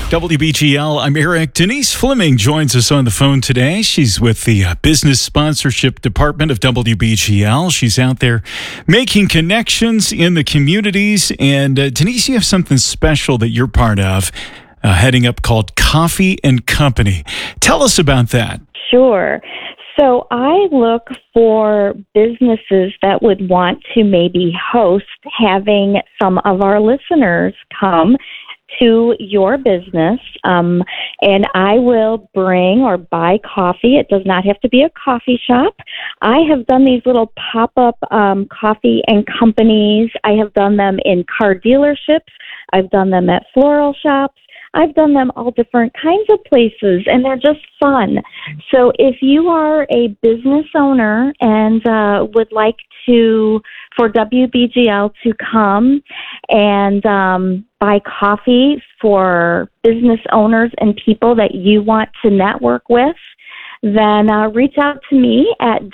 WBGL, I'm Eric. Denise Fleming joins us on the phone today. She's with the Business Sponsorship Department of WBGL. She's out there making connections in the communities. And Denise, you have something special that you're part of, heading up called Coffee and Company. Tell us about that. Sure. So I look for businesses that would want to maybe host having some of our listeners come to your business, and I will bring or buy coffee. It does not have to be a coffee shop. I have done these little pop-up coffee and companies. I have done them in car dealerships. I've done them at floral shops. I've done them all different kinds of places, and they're just fun. So if you are a business owner and would like for WBGL to come and buy coffee for business owners and people that you want to network with, then reach out to me at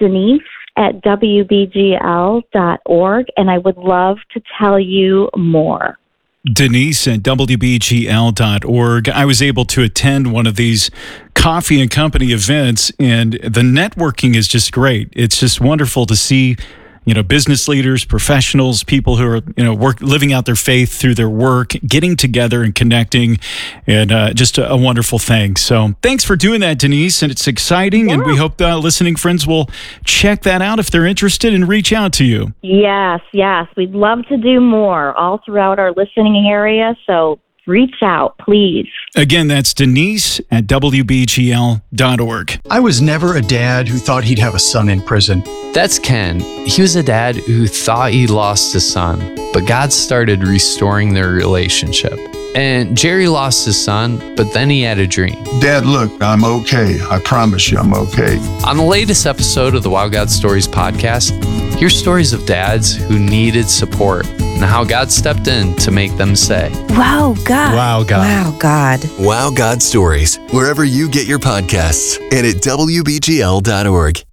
Denise@WBGL.org, and I would love to tell you more. Denise at WBGL.org. I was able to attend one of these coffee and company events, and the networking is just great. It's just wonderful to see, business leaders, professionals, people who are, living out their faith through their work, getting together and connecting, and just a wonderful thing. So thanks for doing that, Denise, and it's exciting, and we hope listening friends will check that out if they're interested and reach out to you. Yes. We'd love to do more all throughout our listening area, so reach out, please. Again, that's Denise at WBGL.org. I was never a dad who thought he'd have a son in prison. That's Ken. He was a dad who thought he lost his son, but God started restoring their relationship. And Jerry lost his son, but then he had a dream. Dad, look, I'm okay. I promise you I'm okay. On the latest episode of the Wow God Stories podcast, hear stories of dads who needed support and how God stepped in to make them say, Wow, God. Wow, God. Wow, God. Wow God Stories, wherever you get your podcasts and at WBGL.org.